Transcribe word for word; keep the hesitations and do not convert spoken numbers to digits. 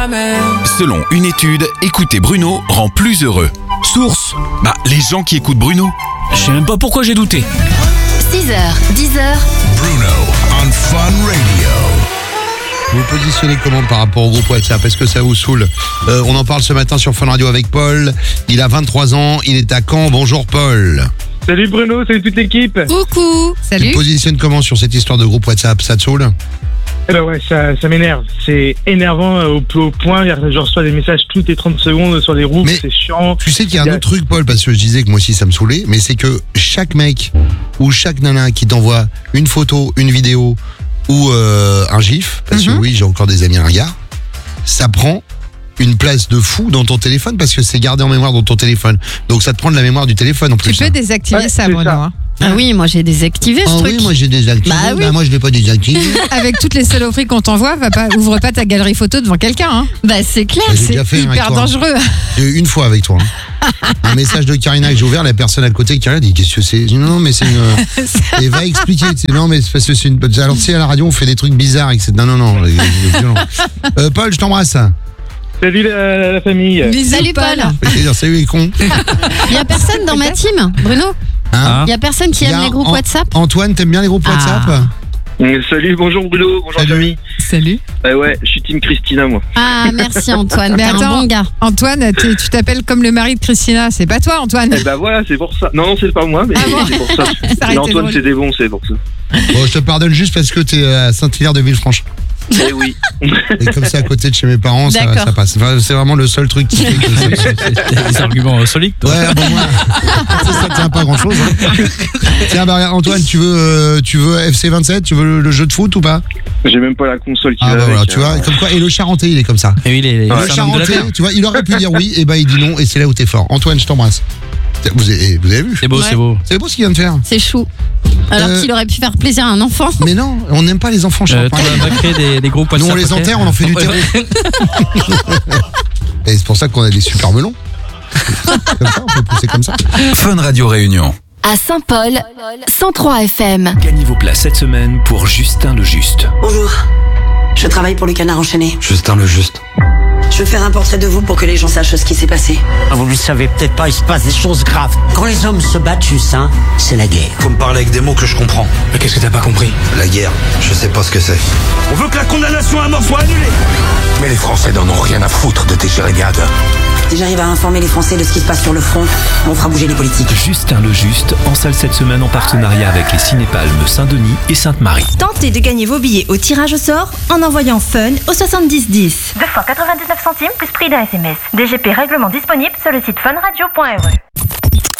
Selon une étude, écouter Bruno rend plus heureux. Source : bah, les gens qui écoutent Bruno. Je sais même pas pourquoi j'ai douté. six heures, dix heures. Bruno on Fun Radio. Vous vous positionnez comment par rapport au groupe WhatsApp ? Est-ce que ça vous saoule ? euh, On en parle ce matin sur Fun Radio avec Paul. Il a vingt-trois ans, il est à Caen. Bonjour Paul. Salut Bruno, salut toute l'équipe. Coucou. Tu Salut. te positionnes comment sur cette histoire de groupe WhatsApp ? Ça te saoule ? Eh ben ouais, ça, ça m'énerve. C'est énervant euh, au, au point. Je reçois des messages toutes les trente secondes sur les groupes, Mais c'est chiant. Tu sais qu'il y a un Il y a- autre truc Paul, parce que je disais que moi aussi ça me saoulait, mais c'est que chaque mec ou chaque nana qui t'envoie une photo, une vidéo ou euh, un gif, parce que oui j'ai encore des amis ringards, ça prend une place de fou dans ton téléphone parce que c'est gardé en mémoire dans ton téléphone. Donc ça te prend de la mémoire du téléphone en plus. Tu peux hein. désactiver Ouais, ça, c'est Bruno. ça. hein. Ah oui, moi j'ai désactivé ce Ah truc. oui, moi j'ai désactivé. Bah oui. Bah, moi je l'ai pas désactivé. Avec toutes les saloperies qu'on t'envoie, va pas, ouvre pas ta galerie photo devant quelqu'un. Hein. Bah c'est clair. Bah, j'ai C'est déjà fait, hein, avec hyper toi. dangereux. J'ai eu une fois avec toi. hein. Un message de Karina que j'ai ouvert, la personne à côté qui dit qu'est-ce que c'est ? Je dis non, non, mais c'est une. Et va expliquer. Tu sais, non, mais c'est parce que c'est une. Alors tu sais, à la radio, on fait des trucs bizarres, et cetera. Non, non, non. les- les violents. Euh, Paul, je t'embrasse. Salut la, la famille. Bisous, Salut, Paul. Je vais dire salut les cons. Il y a personne dans ma team, Bruno. Hein Il y a personne qui Il y a aime les groupes An- WhatsApp. Antoine, t'aimes bien les groupes Ah. WhatsApp ? Euh, Salut, bonjour Bruno, bonjour Salut. famille. Salut. Euh, ouais, je suis team Christina moi. Ah merci Antoine, Mais t'es un attends. bon gars. Antoine, t'es- tu t'appelles comme le mari de Christina. C'est pas toi, Antoine. Eh ben voilà, c'est pour ça. Non, non, c'est pas moi, mais Ah bon c'est pour ça. Ça aurait Mais été Antoine, drôle. c'est des bons, c'est pour ça. Bon, je te pardonne juste parce que t'es à Saint-Hilaire de Villefranche. Eh oui. Et comme c'est à côté de chez mes parents, ça, D'accord. ça passe. Enfin, c'est vraiment le seul truc qui fait que ça me saoule. Des arguments solides. toi. Ouais, bon, moi, ça, ça tient pas grand chose. Tiens, bah, regarde, Antoine, tu veux, euh, tu veux F C vingt-sept, tu veux le, le jeu de foot ou pas ? J'ai même pas la console qui Ah, va bah avec. voilà, tu hein. vois, comme quoi, et le Charentais, il est comme ça. Et oui, les, les Le c'est un homme de la Charentais, terre. tu vois, il aurait pu dire oui, et bah il dit non, et c'est là où t'es fort. Antoine, je t'embrasse. Vous avez, vous avez vu ? C'est beau, Ouais. c'est beau. C'est beau ce qu'il vient de faire. C'est chou. Alors Euh, qu'il aurait pu faire plaisir à un enfant. Mais non, on n'aime pas les enfants Euh, champagnes. tu vas créer des, des groupes Nous, WhatsApp. on les ok enterre, on en fait du Ouais, terreau. ouais. Et c'est pour ça qu'on a des super melons. Comme ça, on peut pousser comme ça. Fun Radio Réunion. À Saint-Paul, cent trois F M. Gagnez vos places cette semaine pour Justin le Juste. Bonjour, je travaille pour le Canard enchaîné. Justin le Juste. Je veux faire un portrait de vous pour que les gens sachent ce qui s'est passé. Ah, vous ne le savez peut-être pas, il se passe des choses graves. Quand les hommes se battent, Justin, c'est la guerre. Faut me parler avec des mots que je comprends. Mais qu'est-ce que t'as pas compris ? La guerre, je sais pas ce que c'est. On veut que la condamnation à mort soit annulée. Mais les Français n'en ont rien à foutre de tes chérigades. Si j'arrive à informer les Français de ce qui se passe sur le front, on fera bouger les politiques. Justin le Juste, en salle cette semaine en partenariat avec les Cinépalmes Saint-Denis et Sainte-Marie. Tentez de gagner vos billets au tirage au sort en envoyant FUN au soixante-dix dix. deux fois quatre-vingt-dix-neuf centimes plus prix d'un S M S. D G P règlement disponible sur le site funradio point R E.